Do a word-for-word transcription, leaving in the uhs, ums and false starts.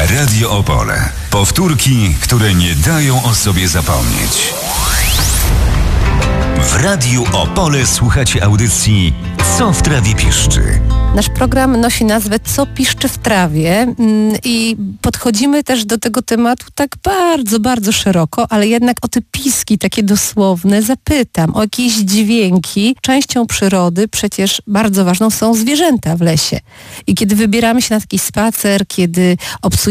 Radio Opole. Powtórki, które nie dają o sobie zapomnieć. W Radiu Opole słuchacie audycji Co w trawie piszczy. Nasz program nosi nazwę Co piszczy w trawie i podchodzimy też do tego tematu tak bardzo, bardzo szeroko, ale jednak o te piski takie dosłowne zapytam, o jakieś dźwięki. Częścią przyrody przecież bardzo ważną są zwierzęta w lesie. I kiedy wybieramy się na taki spacer, kiedy obsługujemy